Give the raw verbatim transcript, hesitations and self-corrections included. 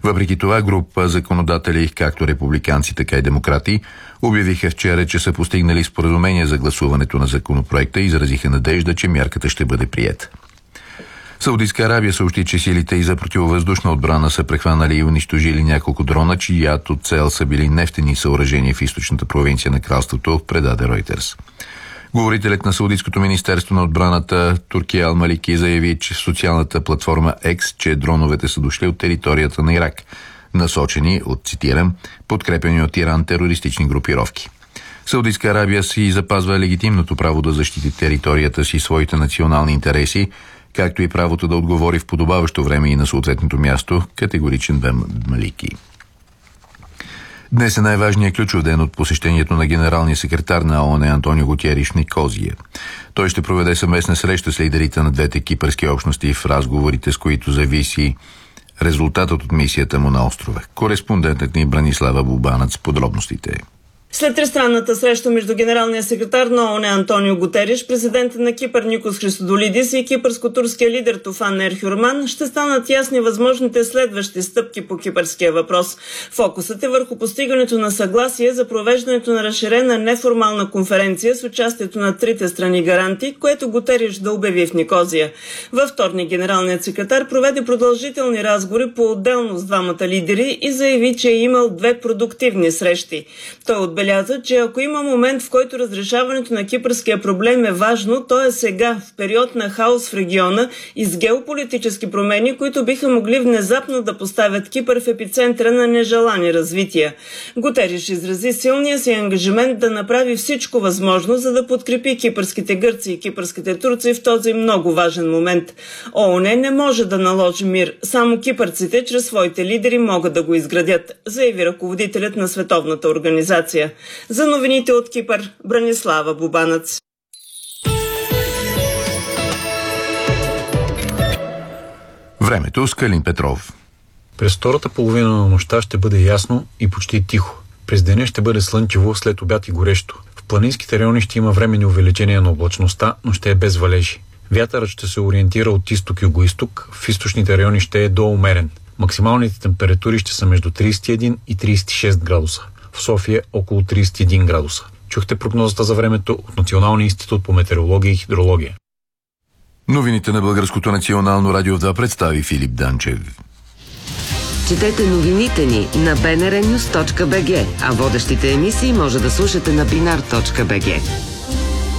Въпреки това, група законодатели, както републиканци, така и демократи, обявиха вчера, че са постигнали споразумение за гласуването на законопроекта и изразиха надежда, че мярката ще бъде приета. Саудитска Арабия съобщи, че силите и за противовъздушна отбрана са прехванали и унищожили няколко дрона, чиято цел са били нефтени съоръжения в източната провинция на кралството, предаде Reuters. Говорителят на Саудитското министерство на отбраната Туркия Ал-Малики заяви, че в социалната платформа X, че дроновете са дошли от територията на Ирак, насочени от, цитирам, подкрепени от Иран терористични групировки. Саудитска Арабия си запазва легитимното право да защити територията си и своите национални интереси, както и правото да отговори в подобаващо време и на съответното място, категоричен бе Малики. Днес е най-важният ключов ден от посещението на генералния секретар на ООН Антонио Гутериш в Никозия. Той ще проведе съвместна среща с лидерите на двете кипърски общности, в разговорите с които зависи резултатът от мисията му на острова. Кореспондентът ни Бранислава Бубанац с подробностите. След тристранната среща между генералния секретар на ООН Антонио Гутериш, президента на Кипър Никос Христодолидис и кипърско-турския лидер Туфан Ерхюрман ще станат ясни възможните следващи стъпки по кипърския въпрос. Фокусът е върху постигането на съгласие за провеждането на разширена неформална конференция с участието на трите страни гаранти, което Гутериш да обяви в Никозия. Във вторник генералният секретар проведе продължителни разговори по-отделно с двамата лидери и заяви, че е имал две продуктивни срещи. Той отбеляза, че ако има момент, в който разрешаването на кипърския проблем е важно, то е сега, в период на хаос в региона и с геополитически промени, които биха могли внезапно да поставят Кипър в епицентъра на нежелани развития. Гутериш изрази силния си ангажимент да направи всичко възможно, за да подкрепи кипърските гърци и кипърските турци в този много важен момент. ООН не може да наложи мир, само кипърците чрез своите лидери могат да го изградят, заяви ръководителят на Световната организация. За новините от Кипър, Бранислава Бубанац. Времето с Калин Петров. През втората половина на нощта ще бъде ясно и почти тихо. През деня ще бъде слънчево, след обяд и горещо. В планинските райони ще има временни увеличения на облачността, но ще е без валежи. Вятърът ще се ориентира от изток и югоизток, в източните райони ще е доумерен. Максималните температури ще са между тридесет и един и тридесет и шест градуса. В София около тридесет и един градуса. Чухте прогнозата за времето от Националния институт по метеорология и хидрология. Новините на Българското национално радио два представи Филип Данчев. Четете новините ни на би ен ар нюс точка би джи, а водещите емисии може да слушате на бинар точка би джи.